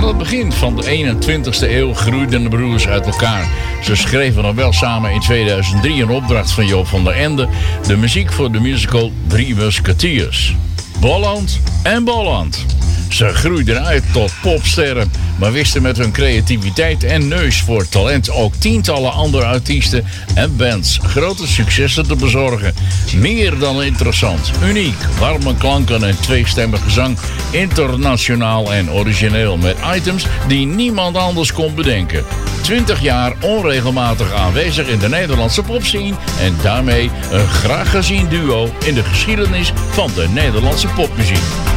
het begin van de 21ste eeuw groeiden de broers uit elkaar. Ze schreven nog wel samen in 2003 een opdracht van Joop van der Ende de muziek voor de musical Drie Musketeers. Bolland en Bolland. Ze groeiden uit tot popsterren, maar wisten met hun creativiteit en neus voor talent ook tientallen andere artiesten en bands grote successen te bezorgen. Meer dan interessant, uniek, warme klanken en tweestemmige zang, internationaal en origineel met items die niemand anders kon bedenken. 20 jaar onregelmatig aanwezig in de Nederlandse popscene en daarmee een graag gezien duo in de geschiedenis van de Nederlandse popmuziek.